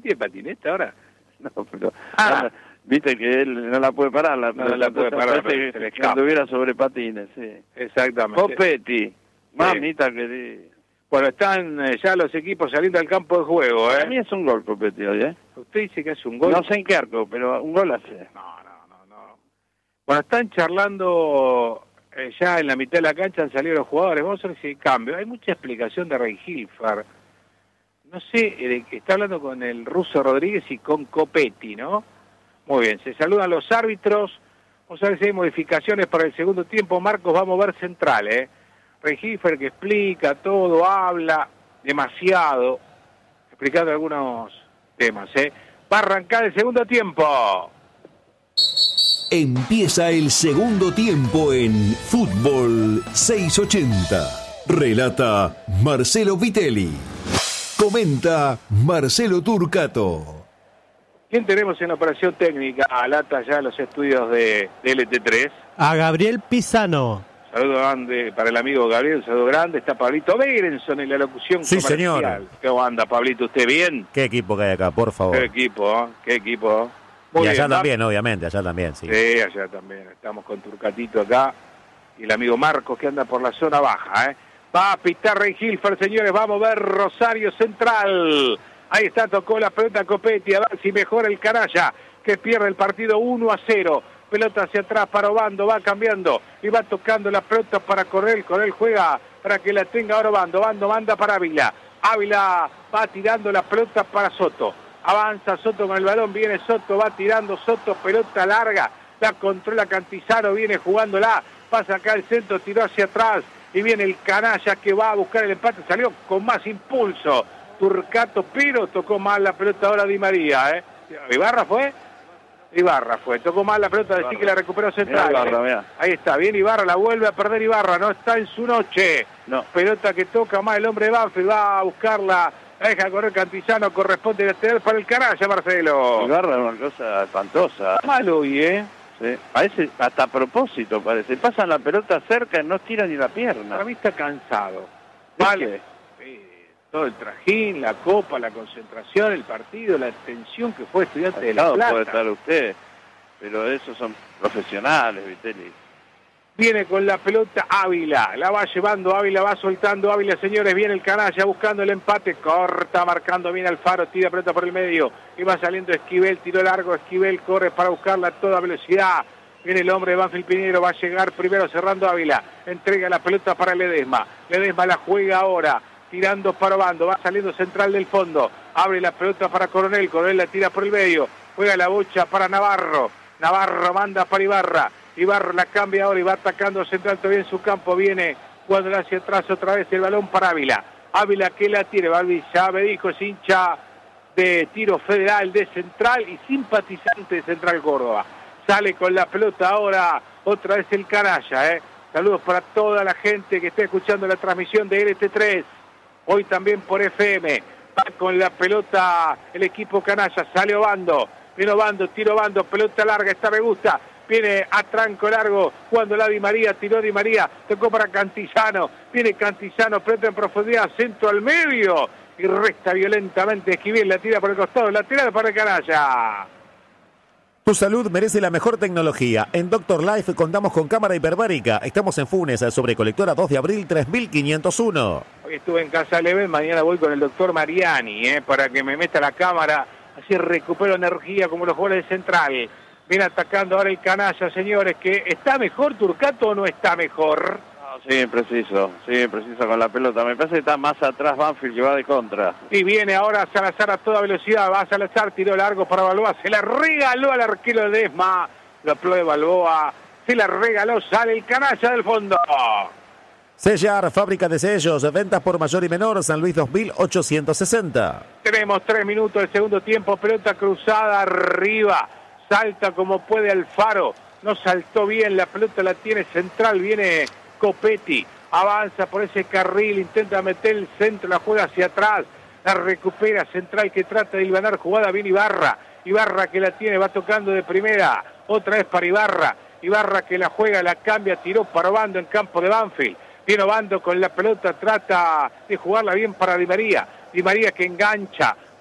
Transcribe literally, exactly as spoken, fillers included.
tiene patineta ahora? No, pero... Ah. Viste que él no la puede parar, la, no la puede parar, que, se le que escapa. anduviera sobre patines, sí. Exactamente. Copetti, mamita querida. Bueno, están eh, ya los equipos saliendo al campo de juego, ¿eh? Para mí es un gol, Copetti, hoy, ¿eh? Usted dice que es un gol. No sé en qué arco, pero un gol hace. No, no, no, no. Bueno, están charlando eh, ya en la mitad de la cancha, han salido los jugadores. Vamos a ver si hay cambio. Hay mucha explicación de Reinhilfer. No sé, eh, está hablando con el ruso Rodríguez y con Copetti, ¿no? Muy bien, se saludan los árbitros. Vamos a ver si hay modificaciones para el segundo tiempo. Marcos va a mover central, ¿eh? Reinhilfer que explica todo, habla demasiado, explicando algunos temas, ¿eh? Va a arrancar el segundo tiempo. Empieza el segundo tiempo en Fútbol seiscientos ochenta. Relata Marcelo Vitelli. Comenta Marcelo Turcato. ¿Quién tenemos en la operación técnica? Alata ya los estudios de, de L T tres. A Gabriel Pisano. Saludo grande para el amigo Gabriel, saludo grande. Está Pablito Berenson en la locución Sí, comercial. señor. ¿Cómo anda, Pablito? ¿Usted bien? ¿Qué equipo que hay acá, por favor? ¿Qué equipo? ¿Eh? ¿Qué equipo? Muy y allá bien, también, obviamente, allá también, sí. Sí, allá también. Estamos con Turcatito acá y el amigo Marcos que anda por la zona baja, ¿eh? Va a pitar Reinhilfer, señores. Vamos a ver Rosario Central. Ahí está, tocó la pelota Copetti. A ver si mejora el Canalla, que pierde el partido uno a cero. Pelota hacia atrás para Obando, va cambiando y va tocando la pelota para correr. Con él juega para que la tenga ahora Obando. Obando manda para Ávila. Ávila va tirando la pelota para Soto. Avanza Soto con el balón, viene Soto, va tirando Soto, pelota larga. La controla Cantizano, viene jugándola. Pasa acá el centro, tiró hacia atrás. Y viene el Canalla que va a buscar el empate. Salió con más impulso Turcato, pero tocó mal la pelota ahora Di María, ¿eh? ¿Ibarra fue? Ibarra fue, tocó mal la pelota, decir que la recuperó Central. Mirá Ibarra, ¿eh? mirá. Ahí está, bien Ibarra, la vuelve a perder Ibarra, no está en su noche. No. Pelota que toca más el hombre de Banfield, va a buscarla, la deja correr Cantizano, corresponde lateral para el Canalla, Marcelo. Ibarra es una cosa espantosa. Malo hoy, ¿eh? Sí. Parece, hasta a propósito parece. Pasan la pelota cerca y no tiran ni la pierna. Para mí está cansado. ¿De Vale. qué? Sí, todo el trajín, la copa, la concentración, el partido, la tensión que fue Estudiante de La Cansado Plata. puede estar usted, pero esos son profesionales, Vitelli. Viene con la pelota Ávila, la va llevando Ávila, va soltando Ávila, señores, viene el Canalla buscando el empate, corta, marcando bien Alfaro, tira pelota por el medio, y va saliendo Esquivel, tiro largo, Esquivel corre para buscarla a toda velocidad, viene el hombre de Banfield Pinheiro, va a llegar primero cerrando Ávila, entrega la pelota para Ledesma, Ledesma la juega ahora, tirando para Obando, va saliendo central del fondo, abre la pelota para Coronel, Coronel la tira por el medio, juega la bocha para Navarro, Navarro manda para Ibarra, Ibarra la cambia ahora y va atacando central todavía en su campo, viene jugando hacia atrás otra vez el balón para Ávila, Ávila que la tiene, Balbi ya me dijo, es hincha de Tiro Federal de Central y simpatizante de Central Córdoba, sale con la pelota ahora otra vez el Canalla, eh. Saludos para toda la gente que está escuchando la transmisión de L T tres, hoy también por F M, va con la pelota el equipo Canalla, sale Obando, viene Obando, tiro Obando, pelota larga, esta me gusta, viene a tranco largo, cuando la Di María, tiró Di María, tocó para Cantizano, viene Cantizano, pelota en profundidad, centro al medio, y resta violentamente Esquivel, la tira por el costado, la tira para el Canalla. Tu salud merece la mejor tecnología. En Doctor Life contamos con cámara hiperbárica. Estamos en Funes, sobre Colectora dos de abril tres mil quinientos uno. Hoy estuve en Casa Leve, mañana voy con el doctor Mariani, eh, para que me meta la cámara, así recupero energía como los jugadores de Central. Viene atacando ahora el Canalla, señores, que ¿está mejor Turcato o no está mejor? No, sí, preciso, sí, preciso con la pelota. Me parece que está más atrás Banfield que va de contra. Y viene ahora Salazar a toda velocidad, va Salazar, tiró largo para Balboa, se la regaló al arquero de Desma, lo aplaude Balboa, se la regaló, sale el Canalla del fondo. Sellar, fábrica de sellos, ventas por mayor y menor, San Luis dos mil ochocientos sesenta. Tenemos tres minutos del segundo tiempo, pelota cruzada arriba, salta como puede Alfaro, no saltó bien, la pelota la tiene Central, viene Copetti, avanza por ese carril, intenta meter el centro, la juega hacia atrás, la recupera Central que trata de hilvanar jugada, viene Ibarra, Ibarra que la tiene, va tocando de primera, otra vez para Ibarra, Ibarra que la juega, la cambia, tiró para Obando en campo de Banfield, viene Obando con la pelota, trata de jugarla bien para Di María, Di María que engancha,